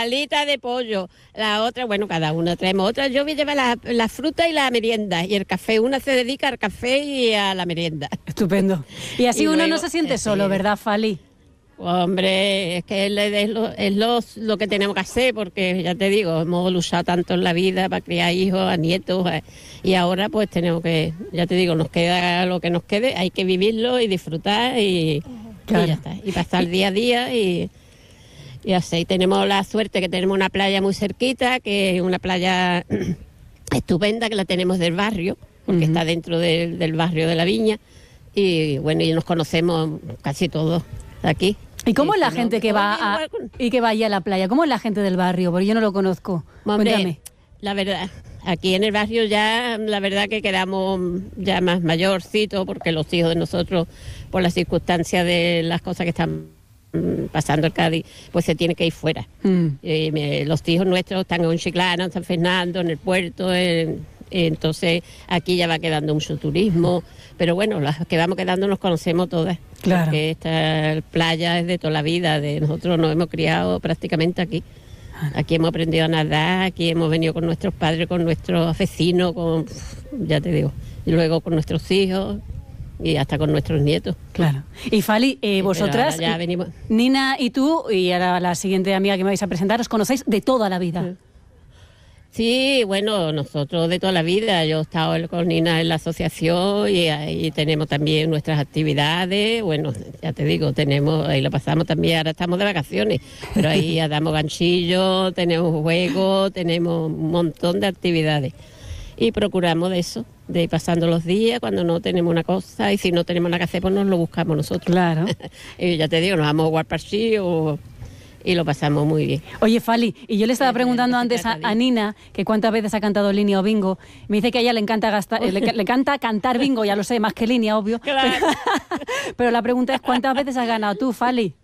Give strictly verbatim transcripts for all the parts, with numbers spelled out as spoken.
alita de pollo, la otra, bueno, cada uno traemos otra. Yo me llevo la, la fruta y la merienda, y el café. Una se dedica al café y a la merienda. Estupendo. Y así Y uno luego, no se siente eh, solo, sí. ¿verdad, Fali? Hombre, es que es, lo, es lo, lo que tenemos que hacer, porque ya te digo, hemos luchado tanto en la vida para criar hijos, a nietos, a, y ahora pues tenemos que, ya te digo, nos queda lo que nos quede, hay que vivirlo y disfrutar y, Claro. y ya está, y pasar día a día y, y así. Tenemos la suerte que tenemos una playa muy cerquita, que es una playa estupenda, que la tenemos del barrio, porque Uh-huh. está dentro del, del barrio de la Viña, y bueno, y nos conocemos casi todos aquí. ¿Y cómo Sí, es la sí, gente no, que va oye, a, igual con- y que va allá a la playa? ¿Cómo es la gente del barrio? Porque yo no lo conozco. Hombre, Cuéntame. la verdad, aquí en el barrio ya, la verdad que quedamos ya más mayorcitos, porque los hijos de nosotros, por las circunstancias de las cosas que están mm, pasando en Cádiz, pues se tienen que ir fuera. Mm. Eh, me- los hijos nuestros están en Chiclana, en San Fernando, en el puerto, en- entonces aquí ya va quedando mucho turismo, pero bueno, las que vamos quedando nos conocemos todas. Claro. Porque esta playa es de toda la vida, de nosotros nos hemos criado prácticamente aquí. Aquí hemos aprendido a nadar, aquí hemos venido con nuestros padres, con nuestros vecinos, con, ya te digo, y luego con nuestros hijos y hasta con nuestros nietos. Claro. Y Fali, eh, Pero vosotras, ahora ya venimos. Nina y tú, y ahora la siguiente amiga que me vais a presentar, os conocéis de toda la vida. Sí, bueno, nosotros de toda la vida, yo he estado con Nina en la asociación y ahí tenemos también nuestras actividades, bueno, ya te digo, tenemos, ahí lo pasamos también, ahora estamos de vacaciones, pero ahí ya damos ganchillos, tenemos juegos, tenemos un montón de actividades y procuramos de eso, de ir pasando los días cuando no tenemos una cosa y si no tenemos nada que hacer, pues nos lo buscamos nosotros. Claro. Y ya te digo, nos vamos a jugar parchís y lo pasamos muy bien. Oye, Fali, y yo le estaba Sí, preguntando sí, antes a, sí. a Nina que cuántas veces ha cantado Línea o Bingo. Me dice que a ella le encanta gastar, eh, le, le encanta cantar bingo, ya lo sé, más que Línea, obvio. Claro. Pero, pero la pregunta es ¿cuántas veces has ganado tú, Fali?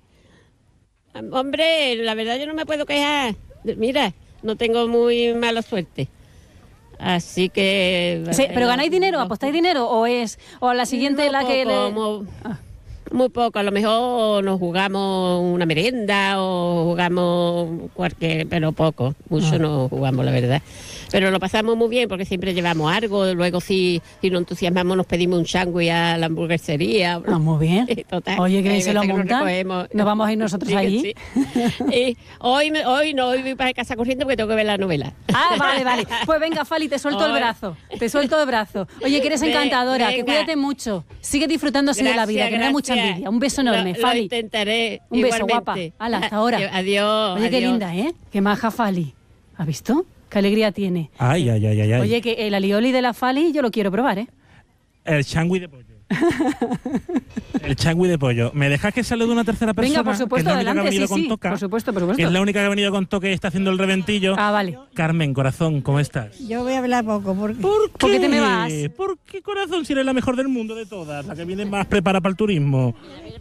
Hombre, la verdad yo no me puedo quejar. Mira, no tengo muy mala suerte. Así que... Sí, ¿pero los- ganáis dinero? los- ¿Apostáis dinero? ¿O es o la siguiente Muy la que poco, le...? Muy, Ah. muy poco, a lo mejor nos jugamos una merienda o jugamos cualquier, pero poco, mucho Ah. no jugamos, la verdad. Pero lo pasamos muy bien porque siempre llevamos algo, luego si, si nos entusiasmamos nos pedimos un sándwich a la hamburguesería. Ah, muy bien. Total, Oye, que hay bien se lo veces que nos montan. recogemos. Nos vamos a ir nosotros Sí, que allí. sí. Y hoy, me- hoy no, hoy voy para casa corriendo porque tengo que ver la novela. Ah, vale, vale. Pues venga, Fali, te suelto el Ay. brazo. Te suelto el brazo. Oye, que eres Ve- encantadora, que venga. cuídate mucho. Sigue disfrutando así de la vida, que me da mucha gracias. envidia. Un beso enorme, Lo, lo Fali. intentaré. Un beso, igualmente. guapa. Hala, hasta ahora. Adiós. Oye, qué adiós. linda, ¿eh? Qué maja Fali. ¿Has visto? Qué alegría tiene. Ay, ay, ay, ay, ay. Oye, que el alioli de la Fali yo lo quiero probar, ¿eh? El changui de pollo. El changui de pollo. ¿Me dejas que salude una tercera persona? Venga, por supuesto, que es la única adelante, que ha venido sí, con sí. toca, Por supuesto, por que es supuesto. la única que ha venido con toque y está haciendo el reventillo. Ah, vale. Carmen, corazón, ¿cómo estás? Yo voy a hablar poco porque ¿Por qué? ¿Por qué te me vas? ¿Por qué, corazón, si eres la mejor del mundo de todas? La que viene más preparada para el turismo.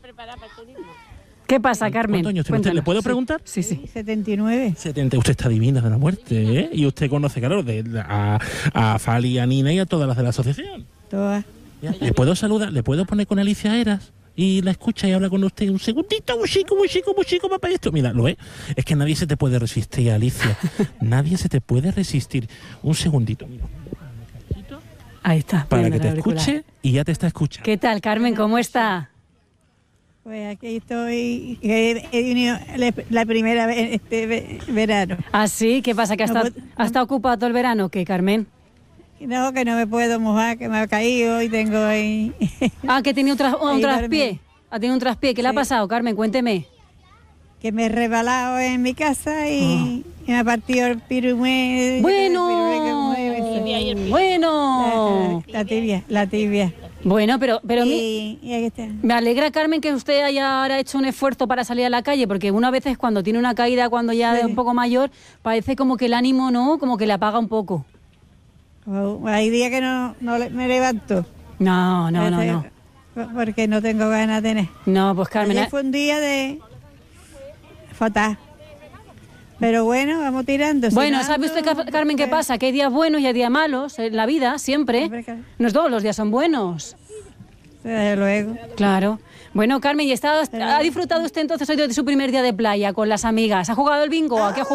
¿Qué pasa, Carmen? ¿Cuántos años tiene usted? ¿Le Cuéntanos. puedo Sí. preguntar? Sí, sí. setenta y nueve. setenta. Usted está divina de la muerte, ¿eh? Y usted conoce, claro, de, a, a Fali, a Nina y a todas las de la asociación. Todas. Ya, ¿Le puedo saludar? ¿Le puedo poner con Alicia Eras? Y la escucha y habla con usted un segundito, muy chico, muy chico, muy chico, papá, esto. Mira, ¿lo ve? Es que nadie se te puede resistir, Alicia. Nadie se te puede resistir. Un segundito, mira. Ahí está. Para poniendo que te el auricular. escuche y ya te está escuchando. ¿Qué tal, Carmen? ¿Cómo está? Pues aquí estoy, que he venido la, la primera vez este ve- verano. ¿Ah, sí? ¿Qué pasa? ¿Que ha No, estado, pues, ha estado ocupado todo el verano? ¿Qué, Carmen? No, que no me puedo mojar, que me ha caído y tengo ahí... Ah, que tenía un, tras- un Ahí traspié. duerme. Ha tenido un traspié. ¿Qué le ha Sí. pasado, Carmen? Cuénteme. que me he rebalado en mi casa y, Ah. y me ha partido el pirumé. Bueno, bueno. La, la tibia, la tibia. Bueno, pero, pero mi- y, y aquí está. me alegra, Carmen, que usted haya ahora hecho un esfuerzo para salir a la calle, porque una veces cuando tiene una caída, cuando ya Sí. es un poco mayor, parece como que el ánimo, ¿no? Como que le apaga un poco. Oh, hay días que no, no le- me levanto. No, no, no, Parece- no. Porque no tengo ganas de tener. No, pues Carmen, Ayer fue un día de fatal. Pero bueno, vamos tirando. bueno, si ¿sabe no, usted, Car- Carmen, qué pues, pasa? Que hay días buenos y hay días malos en la vida, siempre. Hombre, claro. No todos los días son buenos. Desde luego. Claro. Bueno, Carmen, ¿y está, Pero- ha disfrutado usted entonces hoy de su primer día de playa con las amigas? ¿Ha jugado el bingo? ¿A qué ha jugado?